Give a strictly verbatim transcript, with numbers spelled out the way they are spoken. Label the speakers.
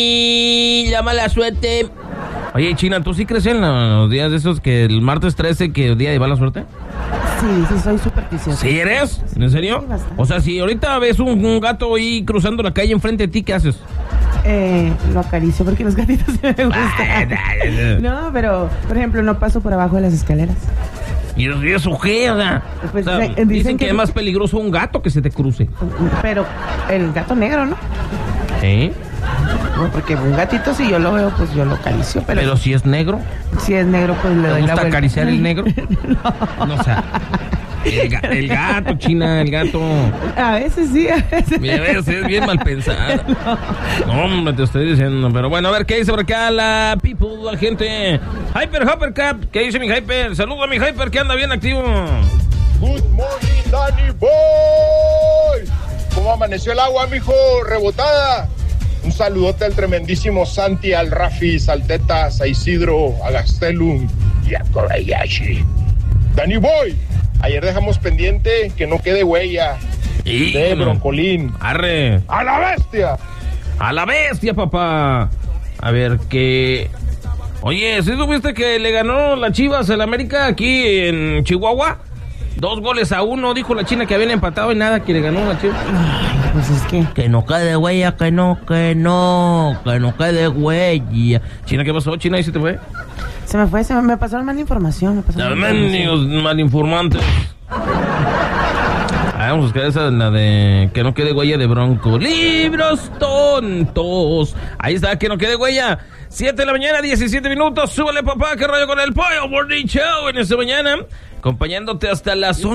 Speaker 1: y la mala suerte.
Speaker 2: Oye, China, ¿tú sí crees en los días de esos que el martes trece, que el día de mala suerte?
Speaker 3: Sí, sí, soy supersticiosa.
Speaker 2: ¿Sí eres? ¿En serio?
Speaker 3: Sí, bastante.
Speaker 2: O sea, si ahorita ves un, un gato ahí cruzando la calle enfrente de ti, ¿qué haces?
Speaker 3: Eh, lo acaricio porque los gatitos sí me gustan. No, pero, por ejemplo, no paso por abajo de las escaleras.
Speaker 2: ¿Y eso qué? O sea,
Speaker 3: Pues,
Speaker 2: o sea,
Speaker 3: dicen,
Speaker 2: dicen que,
Speaker 3: que
Speaker 2: es más peligroso un gato que se te cruce.
Speaker 3: Pero el gato negro, ¿no?
Speaker 2: ¿Eh?
Speaker 3: No, porque un gatito, si yo lo veo, pues yo lo acaricio. Pero,
Speaker 2: Pero si es negro,
Speaker 3: si es negro, pues le
Speaker 2: ¿te
Speaker 3: doy la
Speaker 2: gusta
Speaker 3: vuelta.
Speaker 2: acariciar el negro? No. No, o sea, el, ga- el gato, China, el gato.
Speaker 3: A veces sí, a veces.
Speaker 2: Mira, ves, es bien mal pensado. No, hombre, te estoy diciendo. Pero bueno, a ver, ¿qué dice por acá la people, la gente? Hyper, Hyper Cap, ¿qué dice mi Hyper? Saludo a mi Hyper, que anda bien activo.
Speaker 4: Good morning, Danny Boy. ¿Cómo amaneció el agua, mijo? Rebotada. Un saludote al tremendísimo Santi, al Rafis, al Tetas, a Isidro, a Gastelum y a Kobayashi. Danny Boy, ayer dejamos pendiente que no quede huella
Speaker 2: Y
Speaker 4: de Broncolín.
Speaker 2: Arre.
Speaker 4: ¡A la bestia!
Speaker 2: A la bestia, papá. A ver, que... Oye, ¿sí supiste que le ganó la Chivas al América aquí en Chihuahua? Dos goles a uno, dijo la China que habían empatado y nada, que le ganó la Chivas.
Speaker 3: Ay, pues es que...
Speaker 2: Que no quede huella, que no, que no, que no quede huella. China, ¿qué pasó? China, ¿y se te fue?
Speaker 3: Se me fue, se me, me pasaron mala información. Me pasaron mala
Speaker 2: Mendigos
Speaker 3: información.
Speaker 2: malinformantes. Ah, vamos a buscar esa, la de que no quede huella de Bronco. Libros tontos. Ahí está, que no quede huella. siete de la mañana, diecisiete minutos. Súbele, papá, que rollo con el pollo morning show en esta mañana. Acompañándote hasta las